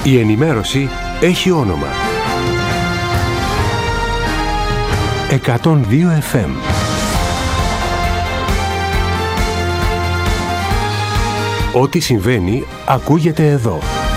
Η ενημέρωση έχει όνομα. 102 FM. Ό,τι συμβαίνει ακούγεται εδώ.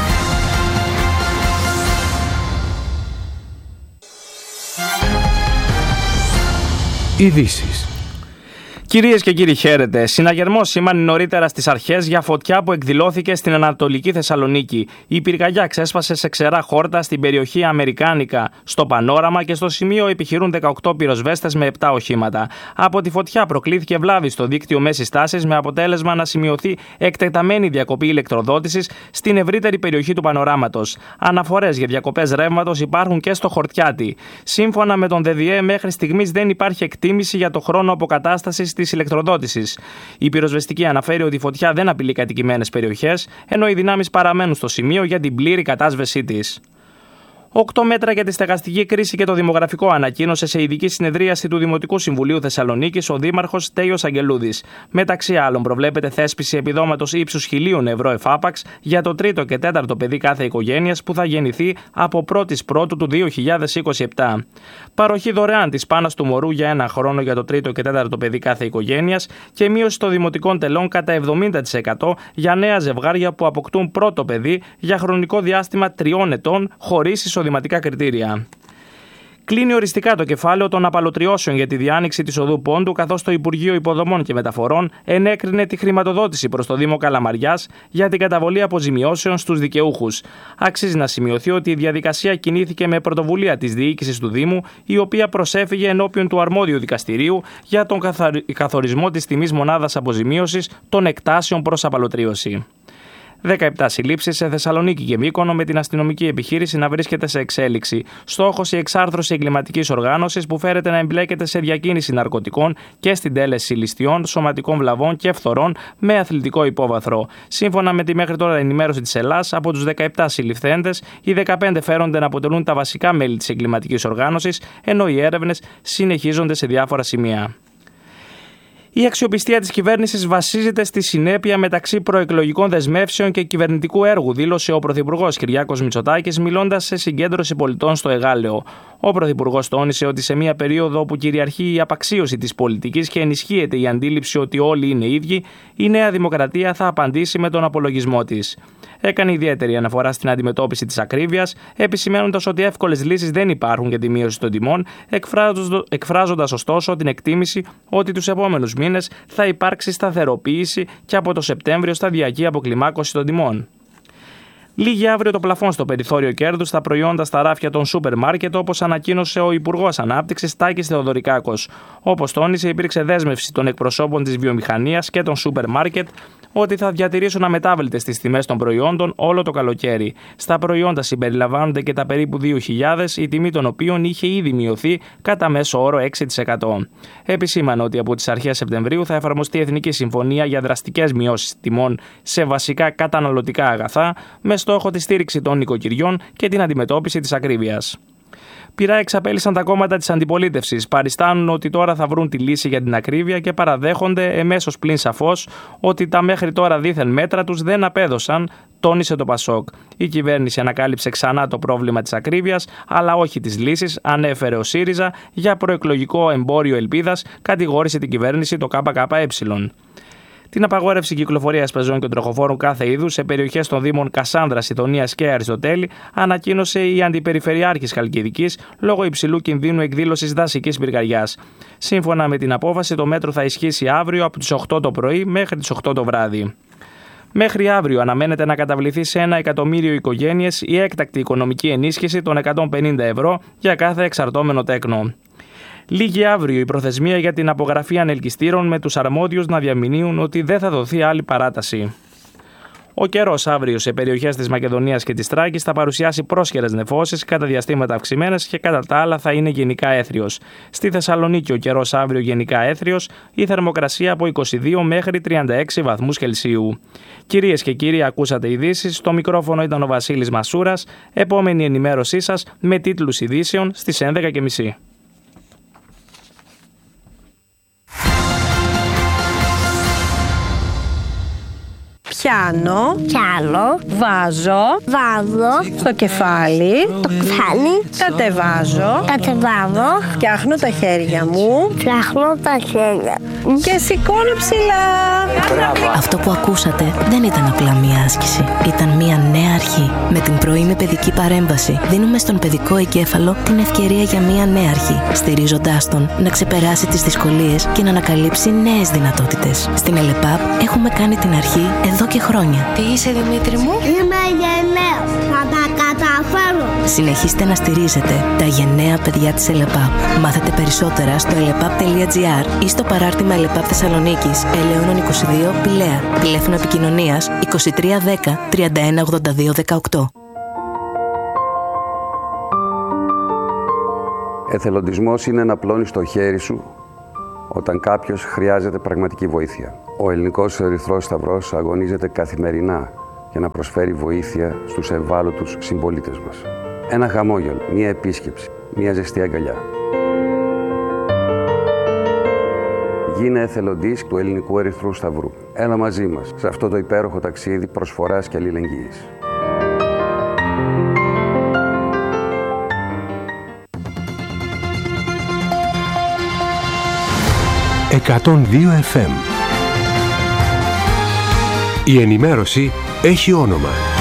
Ειδήσεις. Κυρίες και κύριοι, χαίρετε. Συναγερμός σήμανε νωρίτερα στις αρχές για φωτιά που εκδηλώθηκε στην Ανατολική Θεσσαλονίκη. Η πυρκαγιά ξέσπασε σε ξερά χόρτα στην περιοχή Αμερικάνικα, στο Πανόραμα, και στο σημείο επιχειρούν 18 πυροσβέστες με 7 οχήματα. Από τη φωτιά προκλήθηκε βλάβη στο δίκτυο μέσης τάσης, με αποτέλεσμα να σημειωθεί εκτεταμένη διακοπή ηλεκτροδότησης στην ευρύτερη περιοχή του Πανοράματος. Αναφορές για διακοπές ρεύματος υπάρχουν και στο Χορτιάτι. Σύμφωνα με τον ΔΔΕ, μέχρι στιγμής δεν υπάρχει εκτίμηση για το χρόνο αποκατάστασης της ηλεκτροδότησης. Η πυροσβεστική αναφέρει ότι η φωτιά δεν απειλεί κατοικημένες περιοχές, ενώ οι δυνάμεις παραμένουν στο σημείο για την πλήρη κατάσβεσή της. 8 μέτρα για τη στεγαστική κρίση και το δημογραφικό, ανακοίνωσε σε ειδική συνεδρίαση του Δημοτικού Συμβουλίου Θεσσαλονίκης ο Δήμαρχος Στέλιος Αγγελούδης. Μεταξύ άλλων, προβλέπεται θέσπιση επιδόματος ύψους 1.000 ευρώ εφάπαξ για το 3ο και 4ο παιδί κάθε οικογένειας που θα γεννηθεί από 1η Πρώτου του 2027. Παροχή δωρεάν της πάνας του μωρού για 1 χρόνο για το 3ο και 4ο παιδί κάθε οικογένειας και μείωση των δημοτικών τελών κατά 70% για νέα ζευγάρια που αποκτούν πρώτο παιδί για χρονικό διάστημα 3 ετών χωρίς εισοδηματικά κριτήρια. Κλείνει οριστικά το κεφάλαιο των απαλωτριώσεων για τη διάνοιξη της οδού Πόντου, καθώς το Υπουργείο Υποδομών και Μεταφορών ενέκρινε τη χρηματοδότηση προς το Δήμο Καλαμαριάς για την καταβολή αποζημιώσεων στους δικαιούχους. Αξίζει να σημειωθεί ότι η διαδικασία κινήθηκε με πρωτοβουλία της διοίκησης του Δήμου, η οποία προσέφυγε ενώπιον του αρμόδιου δικαστηρίου για τον καθορισμό της τιμής μονάδας αποζημίωσης των εκτάσεων προς απαλωτρίωση. 17 συλλήψεις σε Θεσσαλονίκη και Μύκονο, με την αστυνομική επιχείρηση να βρίσκεται σε εξέλιξη. Στόχος η εξάρθρωση εγκληματικής οργάνωσης που φέρεται να εμπλέκεται σε διακίνηση ναρκωτικών και στην τέλεση ληστειών, σωματικών βλαβών και φθορών με αθλητικό υπόβαθρο. Σύμφωνα με τη μέχρι τώρα ενημέρωση της Ελλάς, από τους 17 συλληφθέντες, οι 15 φέρονται να αποτελούν τα βασικά μέλη της εγκληματικής οργάνωσης, ενώ οι έρευνες συνεχίζονται σε διάφορα σημεία. Η αξιοπιστία της κυβέρνησης βασίζεται στη συνέπεια μεταξύ προεκλογικών δεσμεύσεων και κυβερνητικού έργου, δήλωσε ο Πρωθυπουργός Κυριάκος Μητσοτάκης, μιλώντας σε συγκέντρωση πολιτών στο Εγάλεο. Ο Πρωθυπουργός τόνισε ότι σε μια περίοδο όπου κυριαρχεί η απαξίωση της πολιτικής και ενισχύεται η αντίληψη ότι όλοι είναι ίδιοι, η Νέα Δημοκρατία θα απαντήσει με τον απολογισμό της. Έκανε ιδιαίτερη αναφορά στην αντιμετώπιση της ακρίβειας, επισημαίνοντας ότι εύκολες λύσεις δεν υπάρχουν για τη μείωση των τιμών, εκφράζοντας ωστόσο την εκτίμηση ότι τους επόμενους μήνες θα υπάρξει σταθεροποίηση και από το Σεπτέμβριο σταδιακή αποκλιμάκωση των τιμών. Λύγει αύριο το πλαφόν στο περιθώριο κέρδους στα προϊόντα στα ράφια των σούπερ μάρκετ, όπως ανακοίνωσε ο Υπουργός Ανάπτυξης Τάκης Θεοδωρικάκος. Όπως τόνισε, υπήρξε δέσμευση των εκπροσώπων της βιομηχανίας και των σούπερ μάρκετ ότι θα διατηρήσουν αμετάβλητες τις τιμές των προϊόντων όλο το καλοκαίρι. Στα προϊόντα συμπεριλαμβάνονται και τα περίπου 2.000, η τιμή των οποίων είχε ήδη μειωθεί κατά μέσο όρο 6%. Επισήμανε ότι από τις αρχές Σεπτεμβρίου θα εφαρμοστεί Εθνική Συμφωνία για δραστικές μειώσεις τιμών σε βασικά καταναλωτικά αγαθά, με στόχο τη στήριξη των νοικοκυριών και την αντιμετώπιση της ακρίβειας. Πειρά εξαπέλυσαν τα κόμματα της αντιπολίτευσης. Παριστάνουν ότι τώρα θα βρουν τη λύση για την ακρίβεια και παραδέχονται εμέσως πλην σαφώς ότι τα μέχρι τώρα δίθεν μέτρα τους δεν απέδωσαν, τόνισε το Πασόκ. Η κυβέρνηση ανακάλυψε ξανά το πρόβλημα της ακρίβειας, αλλά όχι της λύσης, ανέφερε ο ΣΥΡΙΖΑ για προεκλογικό εμπόριο ελπίδας, κατηγόρησε την κυβέρνηση το ΚΚΕ. Την απαγόρευση κυκλοφορίας πεζών και τροχοφόρων κάθε είδους σε περιοχές των Δήμων Κασάνδρας, Ιδονίας και Αριστοτέλη ανακοίνωσε η Αντιπεριφερειάρχης Χαλκιδικής λόγω υψηλού κινδύνου εκδήλωσης δασικής πυρκαγιάς. Σύμφωνα με την απόφαση, το μέτρο θα ισχύσει αύριο από τις 8 το πρωί μέχρι τις 8 το βράδυ. Μέχρι αύριο αναμένεται να καταβληθεί σε 1 εκατομμύριο οικογένειες η έκτακτη οικονομική ενίσχυση των 150 ευρώ για κάθε εξαρτώμενο τέκνο. Λήγει αύριο η προθεσμία για την απογραφή ανελκυστήρων, με τους αρμόδιους να διαμηνύουν ότι δεν θα δοθεί άλλη παράταση. Ο καιρός αύριο σε περιοχές της Μακεδονίας και της Θράκης θα παρουσιάσει πρόσχερες νεφώσεις, κατά διαστήματα αυξημένες, και κατά τα άλλα θα είναι γενικά έθριος. Στη Θεσσαλονίκη ο καιρός αύριο γενικά έθριος, η θερμοκρασία από 22 μέχρι 36 βαθμούς Κελσίου. Κυρίες και κύριοι, ακούσατε ειδήσεις. Στο μικρόφωνο ήταν ο Βασίλης Μασούρας. Επόμενη ενημέρωσή σας με τίτλους ειδήσεων στις 11.30. Πιάνω. Βάζω. Στο κεφάλι. Κατεβάζω. Φτιάχνω τα χέρια μου. Και σηκώνω ψηλά. Αυτό που ακούσατε δεν ήταν απλά μία άσκηση. Ήταν μία νέα αρχή. Με την πρωινή παιδική παρέμβαση δίνουμε στον παιδικό εγκέφαλο την ευκαιρία για μία νέα αρχή, στηρίζοντάς τον να ξεπεράσει τις δυσκολίες και να ανακαλύψει νέες δυνατότητες. Στην ΕΛΕΠΑΠ έχουμε κάνει την αρχή εδώ και χρόνια. Τι είσαι, Δημήτρη μου? Είμαι γενναίος. Θα τα καταφέρω. Συνεχίστε να στηρίζετε τα γενναία παιδιά της ΕΛΕΠΑΠ. Μάθετε περισσότερα στο elepap.gr ή στο παράρτημα ΕΛΕΠΑΠ Θεσσαλονίκης, Ελαιώνων 22, Πηλαία. Τηλέφωνο επικοινωνίας 2310 31 82 18. Εθελοντισμός είναι να πλώνεις το χέρι σου όταν κάποιος χρειάζεται πραγματική βοήθεια. Ο Ελληνικός Ερυθρός Σταυρός αγωνίζεται καθημερινά για να προσφέρει βοήθεια στους ευάλωτους συμπολίτες μας. Ένα χαμόγελο, μία επίσκεψη, μία ζεστή αγκαλιά. Γίνε εθελοντής του Ελληνικού Ερυθρού Σταυρού. Έλα μαζί μας σε αυτό το υπέροχο ταξίδι προσφοράς και αλληλεγγύης. «102 FM». Η ενημέρωση έχει όνομα.